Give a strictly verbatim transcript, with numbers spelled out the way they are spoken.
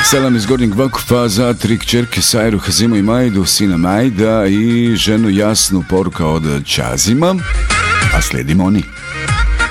Selam iz Gornjeg Vakufa za tri kćerke Sajru, Hazimu i Majdu, sina Majda i ženu Jasnu, poruka od Čazima. A slijedimo oni.